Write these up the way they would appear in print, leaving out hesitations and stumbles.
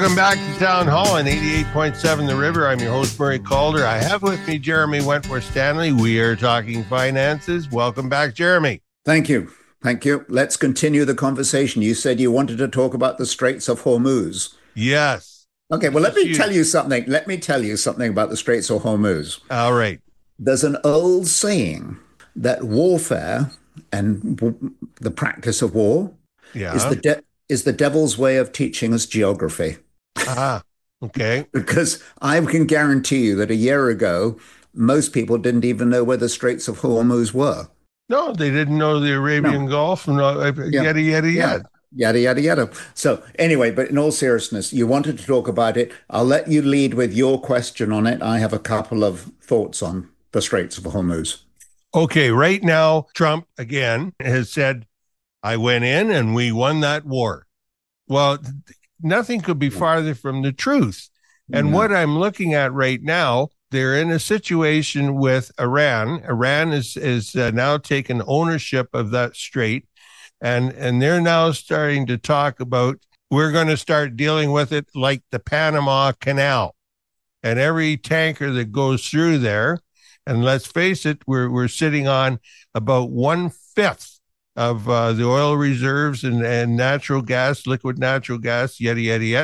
Welcome back to Town Hall on 88.7 The River. I'm your host, Murray Calder. I have with me Jeremy Wentworth Stanley. We are talking finances. Welcome back, Jeremy. Thank you. Thank you. Let's continue the conversation. You said you wanted to talk about the Straits of Hormuz. Yes. Okay, well, let me tell you something. Let me tell you something about the Straits of Hormuz. All right. There's an old saying that warfare and the practice of war is the devil's way of teaching us geography. Okay. Because I can guarantee you that a year ago, most people didn't even know where the Straits of Hormuz were. No, they didn't know the Arabian Gulf and yada, yada, yada. Yada, yada, yada. So anyway, but in all seriousness, you wanted to talk about it. I'll let you lead with your question on it. I have a couple of thoughts on the Straits of Hormuz. Okay, right now, Trump, again, has said, I went in and we won that war. Well, nothing could be farther from the truth. And what I'm looking at right now, they're in a situation with Iran. Iran is now taken ownership of that strait, and they're now starting to talk about, we're going to start dealing with it like the Panama Canal. And every tanker that goes through there, and let's face it, we're sitting on about 1/5 of the oil reserves and natural gas, liquid natural gas, yada, yada, yada,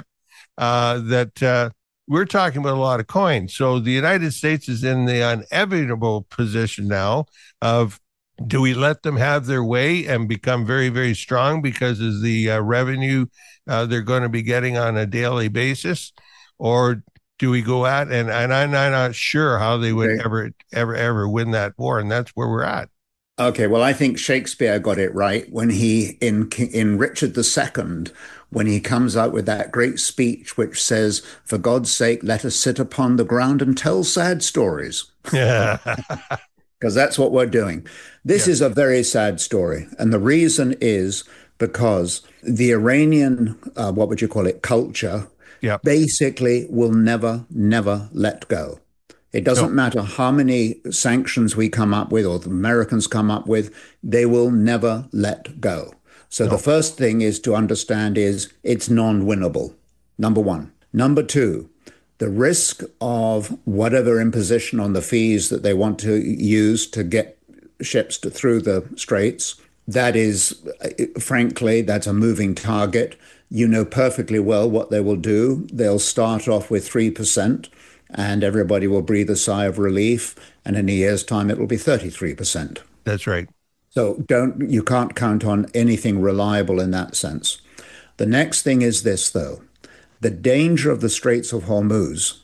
that we're talking about a lot of coins. So the United States is in the inevitable position now of, do we let them have their way and become very, very strong because of the revenue they're going to be getting on a daily basis? Or do we go at, and I'm not sure how they would ever win that war. And that's where we're at. Okay, well, I think Shakespeare got it right when he, in Richard II, when he comes out with that great speech which says, for God's sake, let us sit upon the ground and tell sad stories. Yeah. Because that's what we're doing. This is a very sad story. And the reason is because the Iranian, what would you call it, culture, basically will never let go. It doesn't matter how many sanctions we come up with or the Americans come up with, they will never let go. So the first thing is to understand is it's non-winnable, number one. Number two, the risk of whatever imposition on the fees that they want to use to get ships through the straits, that is, frankly, that's a moving target. You know perfectly well what they will do. They'll start off with 3%. And everybody will breathe a sigh of relief. And in a year's time, it will be 33%. That's right. So you can't count on anything reliable in that sense. The next thing is this, though. The danger of the Straits of Hormuz,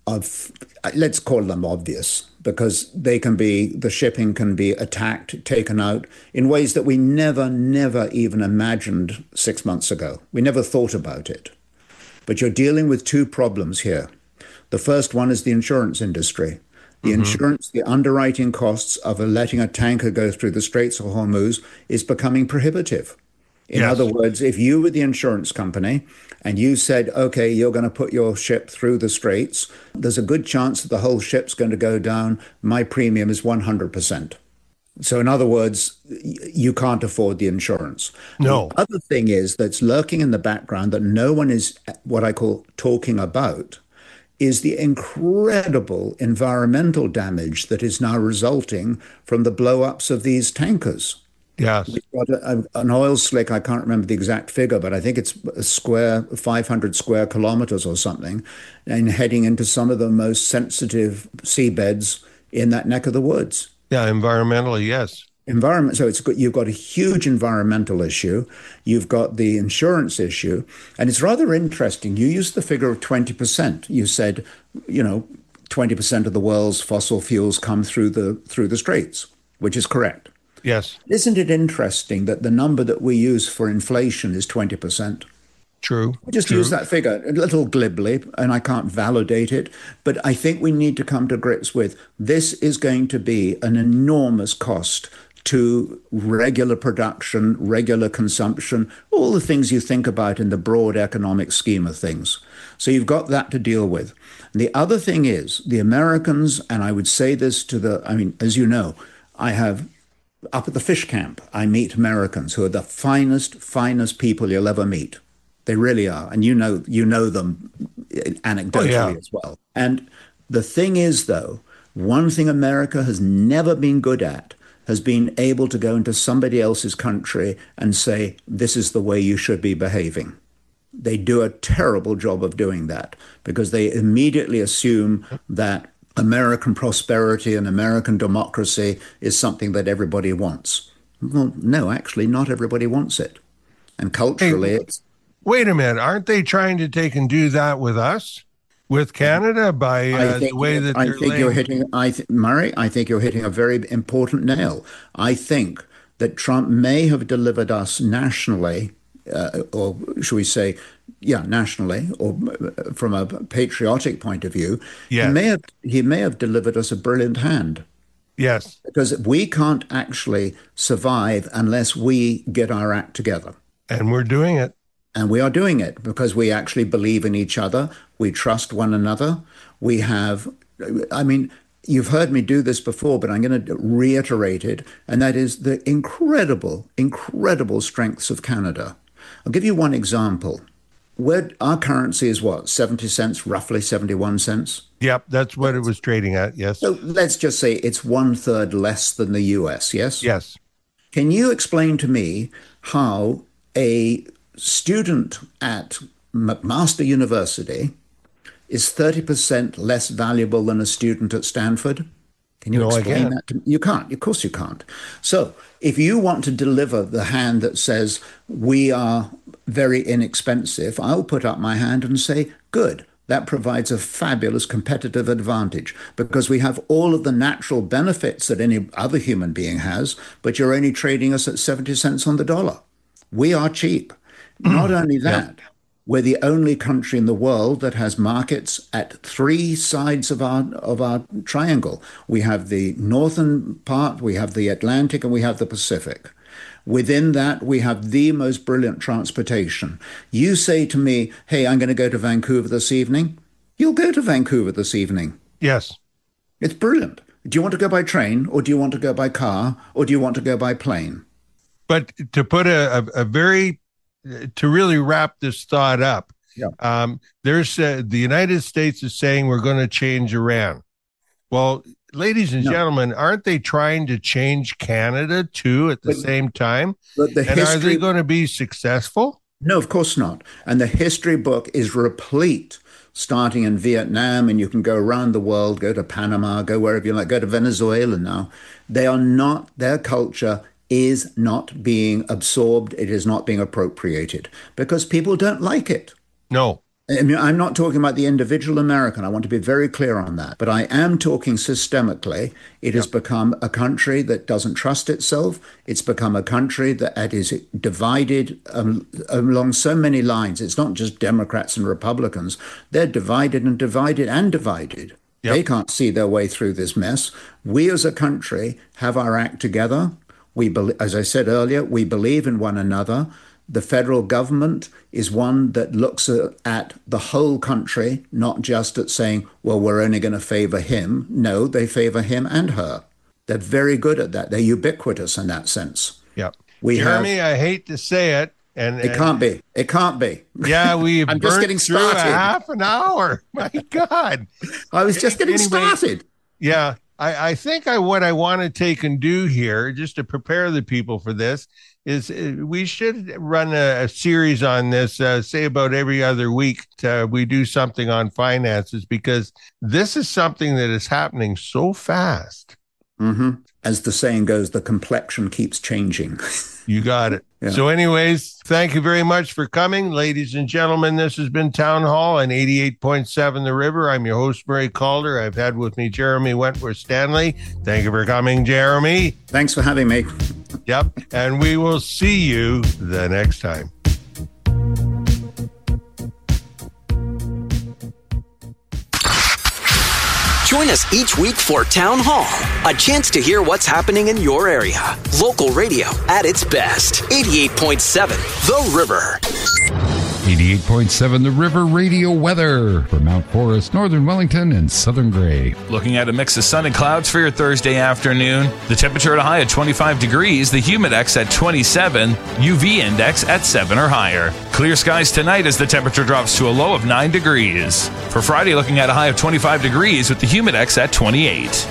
let's call them obvious, because the shipping can be attacked, taken out in ways that we never even imagined 6 months ago. We never thought about it. But you're dealing with two problems here. The first one is the insurance industry. The underwriting costs of letting a tanker go through the Straits of Hormuz is becoming prohibitive. In other words, if you were the insurance company and you said, okay, you're going to put your ship through the straits, there's a good chance that the whole ship's going to go down. My premium is 100%. So in other words, you can't afford the insurance. No. The other thing is that's lurking in the background that no one is what I call talking about is the incredible environmental damage that is now resulting from the blow-ups of these tankers. Yes. We've got an oil slick, I can't remember the exact figure, but I think it's 500 square kilometers or something, and heading into some of the most sensitive seabeds in that neck of the woods. Yeah, environmentally, yes. So you've got a huge environmental issue, you've got the insurance issue, and it's rather interesting. You used the figure of 20%. You said, 20% of the world's fossil fuels come through the straits, which is correct. Yes. Isn't it interesting that the number that we use for inflation is 20%? True. We just use that figure a little glibly, and I can't validate it, but I think we need to come to grips with this is going to be an enormous cost to regular production, regular consumption, all the things you think about in the broad economic scheme of things. So you've got that to deal with. And the other thing is the Americans, and I would say this as you know, I have up at the fish camp, I meet Americans who are the finest people you'll ever meet. They really are. And you know them anecdotally as well. And the thing is, though, one thing America has never been good at has been able to go into somebody else's country and say, this is the way you should be behaving. They do a terrible job of doing that because they immediately assume that American prosperity and American democracy is something that everybody wants. Well, no, actually, not everybody wants it. And culturally, it's... Wait a minute. Aren't they trying to take and do that with us? With Canada by the way that they're Murray, I think you're hitting a very important nail. I think that Trump may have delivered us nationally, or should we say, nationally, or from a patriotic point of view, yes. He may have delivered us a brilliant hand. Yes. Because we can't actually survive unless we get our act together. And we're doing it. And we are doing it because we actually believe in each other. We trust one another. We have, you've heard me do this before, but I'm going to reiterate it. And that is the incredible, incredible strengths of Canada. I'll give you one example. Our currency is what, 70 cents, roughly 71 cents? Yep, that's what it was trading at, yes. So let's just say it's 1/3 less than the US, yes? Yes. Can you explain to me how a student at McMaster University is 30% less valuable than a student at Stanford? Can you explain that to me? You can't. Of course you can't. So if you want to deliver the hand that says we are very inexpensive, I'll put up my hand and say, good. That provides a fabulous competitive advantage because we have all of the natural benefits that any other human being has, but you're only trading us at 70 cents on the dollar. We are cheap. Not only that, we're the only country in the world that has markets at 3 sides of our triangle. We have the northern part, we have the Atlantic, and we have the Pacific. Within that, we have the most brilliant transportation. You say to me, hey, I'm going to go to Vancouver this evening. You'll go to Vancouver this evening. Yes. It's brilliant. Do you want to go by train, or do you want to go by car, or do you want to go by plane? But to put to really wrap this thought up, there's the United States is saying we're going to change Iran. Well, ladies and gentlemen, aren't they trying to change Canada too at the same time? Are they going to be successful? No, of course not. And the history book is replete, starting in Vietnam, and you can go around the world, go to Panama, go wherever you like, go to Venezuela now. Their culture is not being absorbed. It is not being appropriated because people don't like it. No. I mean, I'm not talking about the individual American. I want to be very clear on that. But I am talking systemically. It has become a country that doesn't trust itself. It's become a country that is divided along so many lines. It's not just Democrats and Republicans. They're divided and divided and divided. Yep. They can't see their way through this mess. We as a country have our act together. As I said earlier, we believe in one another. The federal government is one that looks at the whole country, not just at saying, well, we're only going to favor him. No, they favor him and her. They're very good at that. They're ubiquitous in that sense. Yeah. Jeremy, I hate to say it. It can't be. It can't be. Yeah, we I'm just getting started. A half an hour. My God. I was just getting started. Yeah. I think what I want to take and do here, just to prepare the people for this, is we should run a series on this, say about every other week. We do something on finances because this is something that is happening so fast. Mm-hmm. As the saying goes, the complexion keeps changing. You got it. Yeah. So anyways, thank you very much for coming. Ladies and gentlemen, this has been Town Hall on 88.7 The River. I'm your host, Murray Calder. I've had with me Jeremy Wentworth Stanley. Thank you for coming, Jeremy. Thanks for having me. Yep. And we will see you the next time. Join us each week for Town Hall, a chance to hear what's happening in your area. Local radio at its best. 88.7 The River. 88.7 The River radio weather for Mount Forest, Northern Wellington, and Southern Grey. Looking at a mix of sun and clouds for your Thursday afternoon. The temperature at a high at 25 degrees, the humidex at 27, UV index at 7 or higher. Clear skies tonight as the temperature drops to a low of 9 degrees. For Friday, looking at a high of 25 degrees with the humidex at 28.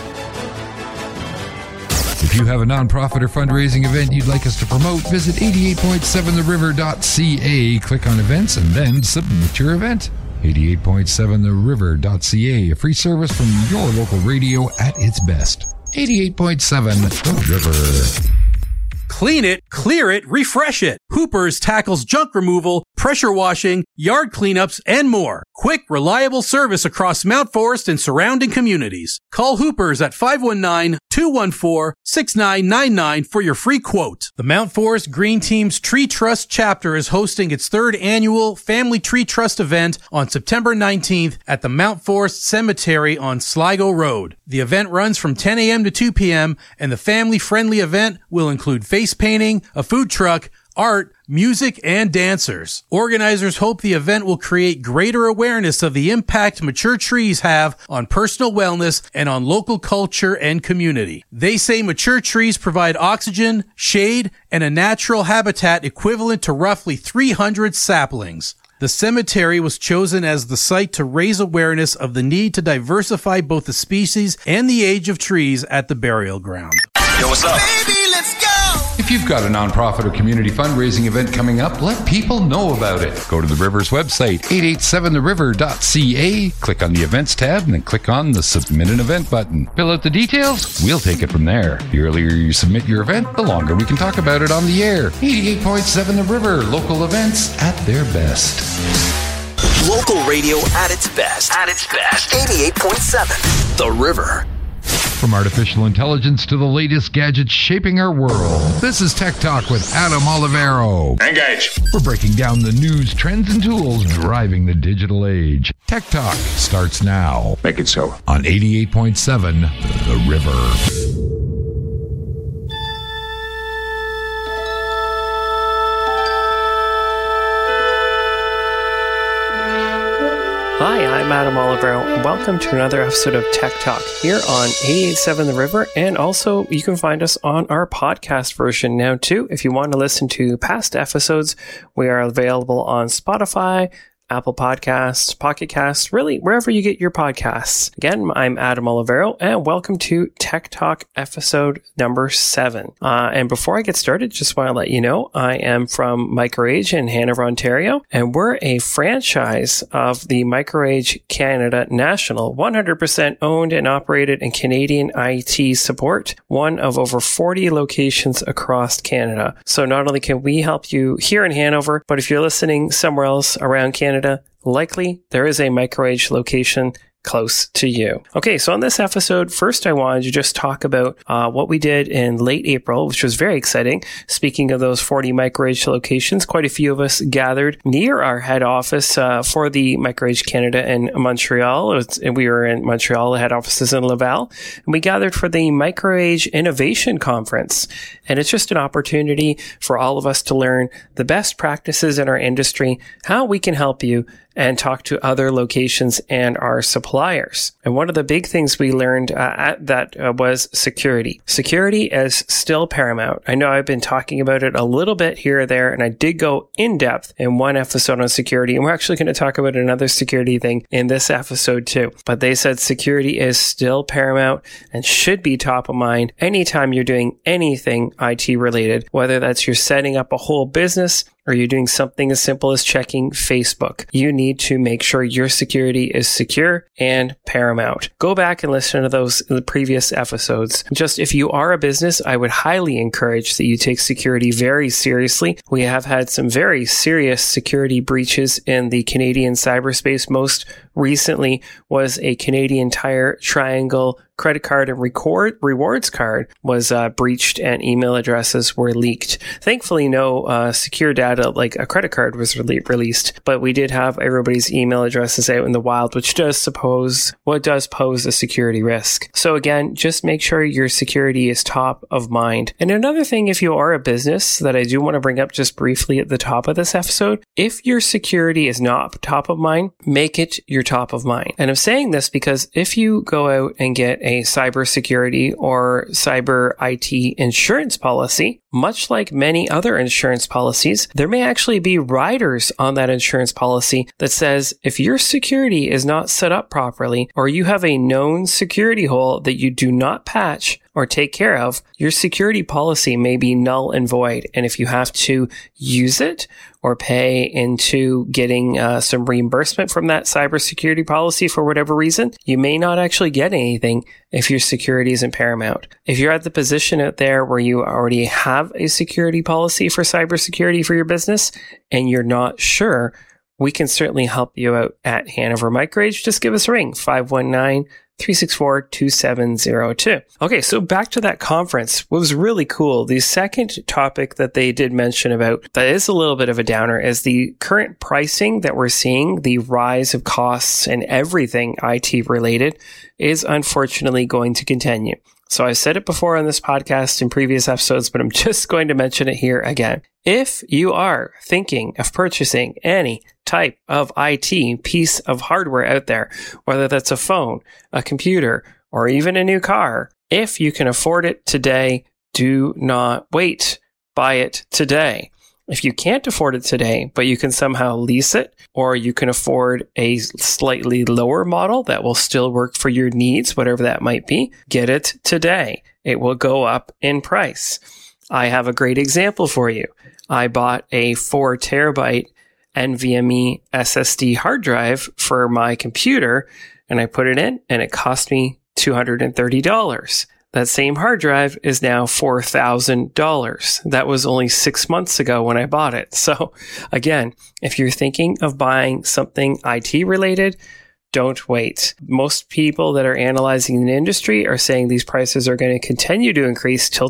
If you have a nonprofit or fundraising event you'd like us to promote, visit 88.7theriver.ca, click on events, and then submit your event. 88.7theriver.ca, a free service from your local radio at its best. 88.7 The River. Clean it, clear it, refresh it. Hoopers tackles junk removal, pressure washing, yard cleanups, and more. Quick, reliable service across Mount Forest and surrounding communities. Call Hoopers at 519-214-6999 for your free quote. The Mount Forest Green Team's Tree Trust chapter is hosting its third annual Family Tree Trust event on September 19th at the Mount Forest Cemetery on Sligo Road. The event runs from 10 a.m. to 2 p.m. and the family-friendly event will include face painting, a food truck, art, music, and dancers. Organizers hope the event will create greater awareness of the impact mature trees have on personal wellness and on local culture and community. They say mature trees provide oxygen, shade, and a natural habitat equivalent to roughly 300 saplings. The cemetery was chosen as the site to raise awareness of the need to diversify both the species and the age of trees at the burial ground. Yo, what's up? Baby, let's go! If you've got a nonprofit or community fundraising event coming up, let people know about it. Go to the River's website, 887theriver.ca, click on the Events tab, and then click on the Submit an Event button. Fill out the details, we'll take it from there. The earlier you submit your event, the longer we can talk about it on the air. 88.7 The River, local events at their best. Local radio at its best. 88.7 The River. From artificial intelligence to the latest gadgets shaping our world, this is Tech Talk with Adam Olivero. Engage. We're breaking down the news, trends, and tools driving the digital age. Tech Talk starts now. Make it so. On 88.7 The River. Hi, I'm Adam Olivero, and welcome to another episode of Tech Talk here on 88.7 The River, and also you can find us on our podcast version now too. If you want to listen to past episodes, we are available on Spotify, Apple Podcasts, Pocket Casts, really wherever you get your podcasts. Again, I'm Adam Olivero, and welcome to Tech Talk episode number 7. And before I get started, just want to let you know I am from Microage in Hanover, Ontario, and we're a franchise of the Microage Canada National, 100% owned and operated in Canadian IT support, one of over 40 locations across Canada. So not only can we help you here in Hanover, but if you're listening somewhere else around Canada, likely there is a Microage location close to you. Okay, so on this episode, first I wanted to just talk about what we did in late April, which was very exciting. Speaking of those 40 Microage locations, quite a few of us gathered near our head office for the Microage Canada in Montreal. We were in Montreal, the head office is in Laval, and we gathered for the Microage Innovation Conference. And it's just an opportunity for all of us to learn the best practices in our industry, how we can help you, and talk to other locations and our suppliers. And one of the big things we learned at that was security. Security is still paramount. I know I've been talking about it a little bit here or there, and I did go in depth in one episode on security, and we're actually going to talk about another security thing in this episode too. But they said security is still paramount and should be top of mind anytime you're doing anything IT related, whether that's you're setting up a whole business or you're doing something as simple as checking Facebook. You need to make sure your security is secure and paramount. Go back and listen to the previous episodes. Just if you are a business, I would highly encourage that you take security very seriously. We have had some very serious security breaches in the Canadian cyberspace. Most recently was a Canadian Tire Triangle credit card and rewards card was breached and email addresses were leaked. Thankfully, no secure data like a credit card was released, but we did have everybody's email addresses out in the wild, which does pose a security risk. So again, just make sure your security is top of mind. And another thing, if you are a business, that I do want to bring up just briefly at the top of this episode, if your security is not top of mind, make it your top of mind. And I'm saying this because if you go out and get a cybersecurity or cyber IT insurance policy, much like many other insurance policies, there may actually be riders on that insurance policy that says if your security is not set up properly or you have a known security hole that you do not patch or take care of, your security policy may be null and void. And if you have to use it or pay into getting some reimbursement from that cybersecurity policy for whatever reason, you may not actually get anything if your security isn't paramount. If you're at the position out there where you already have a security policy for cybersecurity for your business and you're not sure, we can certainly help you out at Hanover Micrage. Just give us a ring, 519-364-2702. Okay, so back to that conference. What was really cool, the second topic that they did mention about that is a little bit of a downer is the current pricing that we're seeing, the rise of costs and everything IT related is unfortunately going to continue. So I said it before on this podcast in previous episodes, but I'm just going to mention it here again. If you are thinking of purchasing any type of IT piece of hardware out there, whether that's a phone, a computer, or even a new car, if you can afford it today, do not wait. Buy it today. If you can't afford it today, but you can somehow lease it, or you can afford a slightly lower model that will still work for your needs, whatever that might be, get it today. It will go up in price. I have a great example for you. I bought a 4 terabyte NVMe SSD hard drive for my computer, and I put it in, and it cost me $230. That same hard drive is now $4,000. That was only 6 months ago when I bought it. So again, if you're thinking of buying something IT related, don't wait. Most people that are analyzing the industry are saying these prices are going to continue to increase till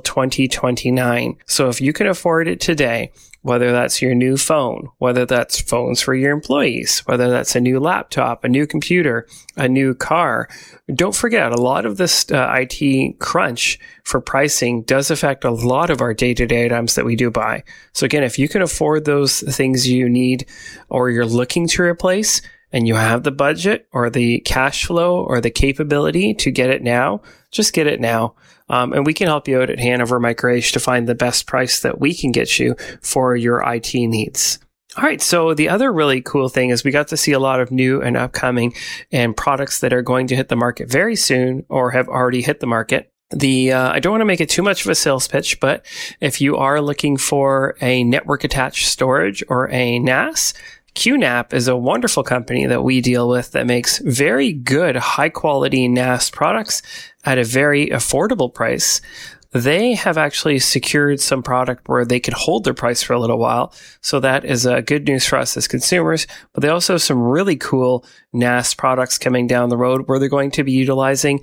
2029. So if you can afford it today, whether that's your new phone, whether that's phones for your employees, whether that's a new laptop, a new computer, a new car, don't forget a lot of this IT crunch for pricing does affect a lot of our day-to-day items that we do buy. So again, if you can afford those things you need or you're looking to replace and you have the budget or the cash flow or the capability to get it now, just get it now. And we can help you out at Hanover Micrage to find the best price that we can get you for your IT needs. All right, so the other really cool thing is we got to see a lot of new and upcoming and products that are going to hit the market very soon or have already hit the market. I don't want to make it too much of a sales pitch, but if you are looking for a network attached storage or a NAS, QNAP is a wonderful company that we deal with that makes very good, high quality NAS products at a very affordable price. They have actually secured some product where they could hold their price for a little while. So that is good news for us as consumers. But they also have some really cool NAS products coming down the road where they're going to be utilizing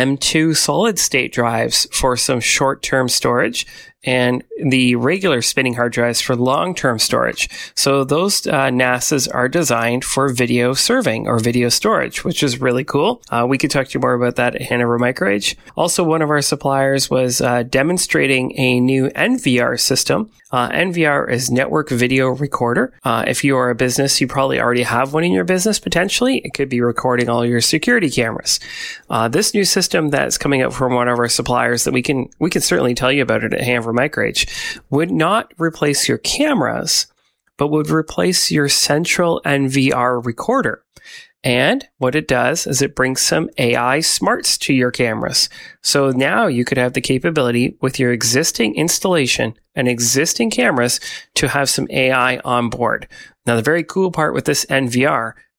M2 solid state drives for some short-term storage and the regular spinning hard drives for long-term storage. So those NASs are designed for video serving or video storage, which is really cool. We could talk to you more about that at Hanover Micrage. Also, one of our suppliers was demonstrating a new NVR system. NVR is Network Video Recorder. If you are a business, you probably already have one in your business potentially. It could be recording all your security cameras. This new system that's coming out from one of our suppliers that we can certainly tell you about it at Hanover Micrage would not replace your cameras, but would replace your central NVR recorder. And what it does is it brings some AI smarts to your cameras. So now you could have the capability with your existing installation and existing cameras to have some AI on board. Now, the very cool part with this NVR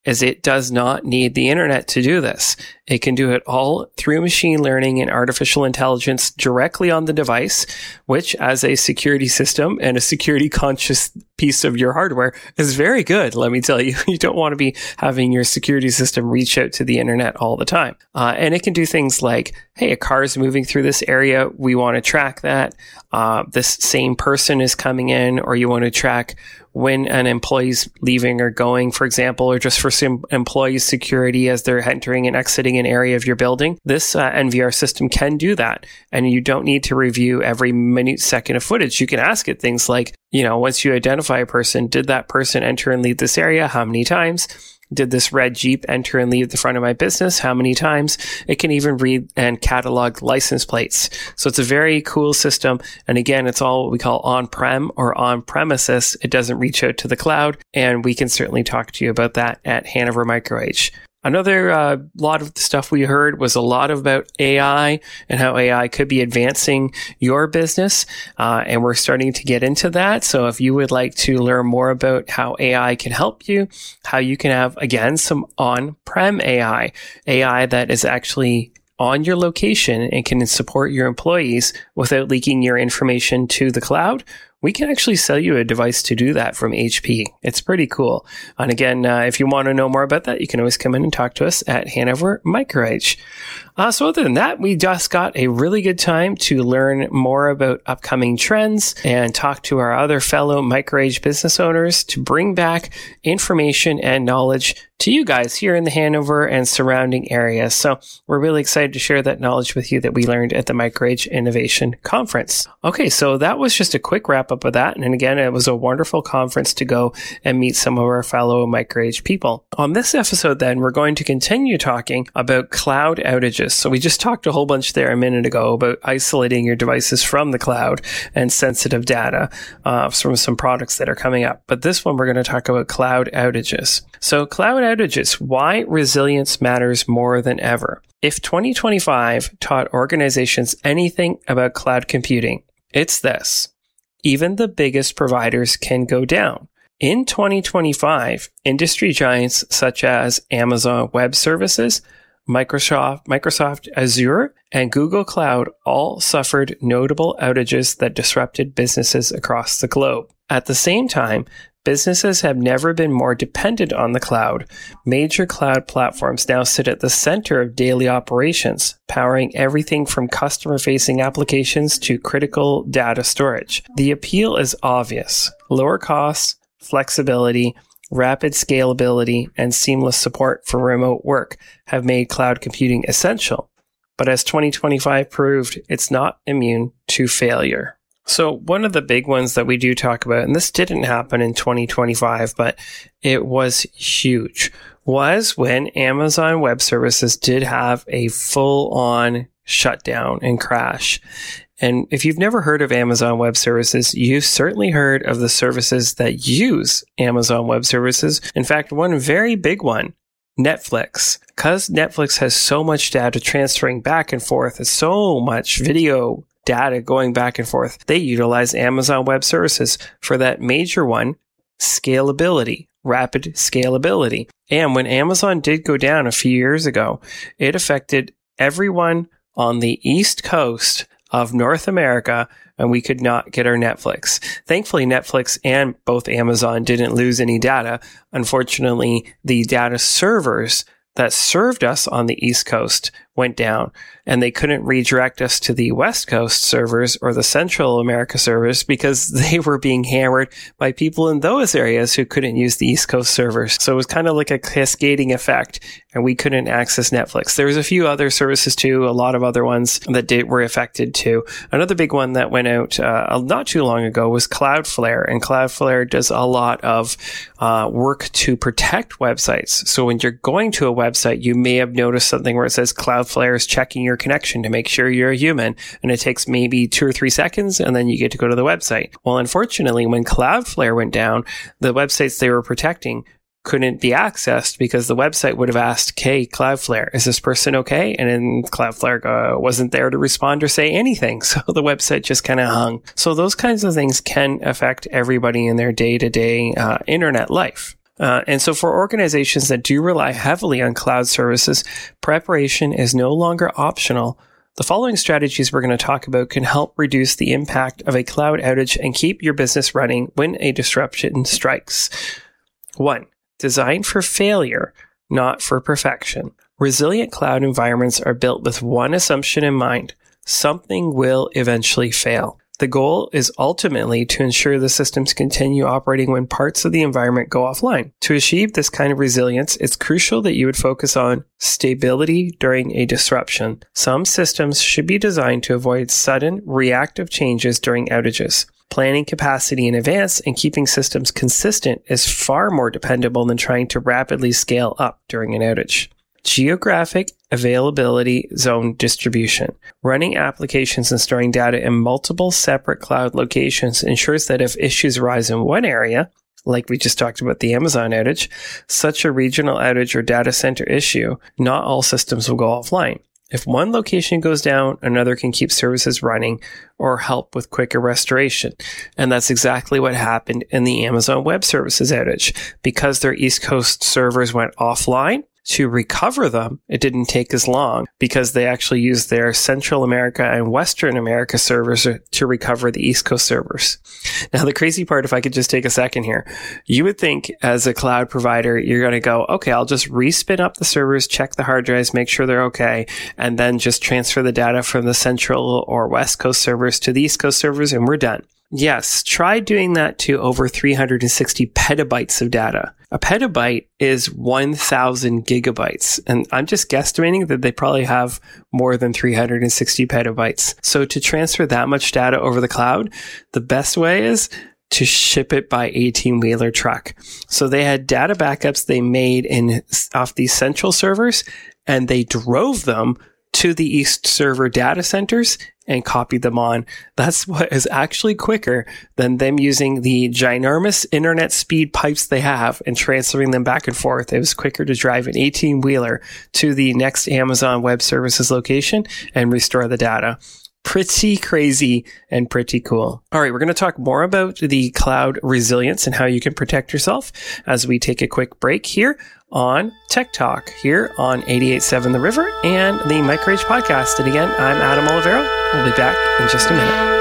is it does not need the internet to do this. It can do it all through machine learning and artificial intelligence directly on the device, which as a security system and a security conscious piece of your hardware is very good. Let me tell you, you don't want to be having your security system reach out to the internet all the time. And it can do things like, hey, a car is moving through this area. We want to track that. This same person is coming in, or you want to track when an employee's leaving or going, for example, or just for some employee security as they're entering and exiting an area of your building. This NVR system can do that. And you don't need to review every minute second of footage. You can ask it things like, once you identify a person, did that person enter and leave this area? How many times? Did this red Jeep enter and leave the front of my business? How many times? It can even read and catalog license plates. So it's a very cool system. And again, it's all what we call on-prem or on-premises. It doesn't reach out to the cloud. And we can certainly talk to you about that at Hanover MicroH. Another lot of the stuff we heard was a lot about AI and how AI could be advancing your business. And we're starting to get into that. So if you would like to learn more about how AI can help you, how you can have, again, some on-prem AI that is actually on your location and can support your employees without leaking your information to the cloud, we can actually sell you a device to do that from HP. It's pretty cool. And again, if you want to know more about that, you can always come in and talk to us at Hanover MicroH. So other than that, we just got a really good time to learn more about upcoming trends and talk to our other fellow MicroH business owners to bring back information and knowledge to you guys here in the Hanover and surrounding areas. So we're really excited to share that knowledge with you that we learned at the MicroH Innovation Conference. Okay, so that was just a quick wrap up of that. And again, it was a wonderful conference to go and meet some of our fellow MicroH people. On this episode then, we're going to continue talking about cloud outages. So we just talked a whole bunch there a minute ago about isolating your devices from the cloud and sensitive data from some products that are coming up. But this one, we're going to talk about cloud outages. So cloud outages, why resilience matters more than ever. If 2025 taught organizations anything about cloud computing, it's this. Even the biggest providers can go down. In 2025, industry giants such as Amazon Web Services, Microsoft Azure, and Google Cloud all suffered notable outages that disrupted businesses across the globe. At the same time, businesses have never been more dependent on the cloud. Major cloud platforms now sit at the center of daily operations, powering everything from customer-facing applications to critical data storage. The appeal is obvious. Lower costs, flexibility, rapid scalability, and seamless support for remote work have made cloud computing essential. But as 2025 proved, it's not immune to failure. So one of the big ones that we do talk about, and this didn't happen in 2025, but it was huge, was when Amazon Web Services did have a full-on shutdown and crash. And if you've never heard of Amazon Web Services, you've certainly heard of the services that use Amazon Web Services. In fact, one very big one, Netflix. Because Netflix has so much data transferring back and forth, so much video data going back and forth, they utilize Amazon Web Services for that major one, scalability, rapid scalability. And when Amazon did go down a few years ago, it affected everyone on the East Coast of North America, and we could not get our Netflix. Thankfully, Netflix and both Amazon didn't lose any data. Unfortunately, the data servers that served us on the East Coast went down, and they couldn't redirect us to the West Coast servers or the Central America servers because they were being hammered by people in those areas who couldn't use the East Coast servers. So it was kind of like a cascading effect, and we couldn't access Netflix. There was a few other services too, a lot of other ones that were affected too. Another big one that went out not too long ago was Cloudflare, and Cloudflare does a lot of work to protect websites. So when you're going to a website, you may have noticed something where it says Cloudflare is checking your connection to make sure you're a human, and it takes maybe 2 or 3 seconds, and then you get to go to the website. Well, unfortunately, when Cloudflare went down, the websites they were protecting couldn't be accessed because the website would have asked, hey, Cloudflare, is this person okay? And then Cloudflare wasn't there to respond or say anything. So the website just kind of hung. So those kinds of things can affect everybody in their day-to-day internet life. And so for organizations that do rely heavily on cloud services, preparation is no longer optional. The following strategies we're going to talk about can help reduce the impact of a cloud outage and keep your business running when a disruption strikes. 1. Design for failure, not for perfection. Resilient cloud environments are built with one assumption in mind: something will eventually fail. The goal is ultimately to ensure the systems continue operating when parts of the environment go offline. To achieve this kind of resilience, it's crucial that you would focus on stability during a disruption. Some systems should be designed to avoid sudden, reactive changes during outages. Planning capacity in advance and keeping systems consistent is far more dependable than trying to rapidly scale up during an outage. Geographic availability zone distribution. Running applications and storing data in multiple separate cloud locations ensures that if issues arise in one area, like we just talked about the Amazon outage, such a regional outage or data center issue, not all systems will go offline. If one location goes down, another can keep services running or help with quicker restoration. And that's exactly what happened in the Amazon Web Services outage. Because their East Coast servers went offline, to recover them, it didn't take as long because they actually used their Central America and Western America servers to recover the East Coast servers. Now, the crazy part, if I could just take a second here, you would think as a cloud provider, you're going to go, okay, I'll just respin up the servers, check the hard drives, make sure they're okay, and then just transfer the data from the Central or West Coast servers to the East Coast servers, and we're done. Yes, try doing that to over 360 petabytes of data. A petabyte is 1,000 gigabytes. And I'm just guesstimating that they probably have more than 360 petabytes. So to transfer that much data over the cloud, the best way is to ship it by 18-wheeler truck. So they had data backups they made off these central servers, and they drove them to the East server data centers and copied them on. That's what is actually quicker than them using the ginormous internet speed pipes they have and transferring them back and forth. It was quicker to drive an 18-wheeler to the next Amazon Web Services location and restore the data. Pretty crazy and pretty cool. All right, we're going to talk more about the cloud resilience and how you can protect yourself as we take a quick break here on Tech Talk here on 88.7 The River and the Mike Rage podcast. And again, I'm Adam Olivero. We'll be back in just a minute.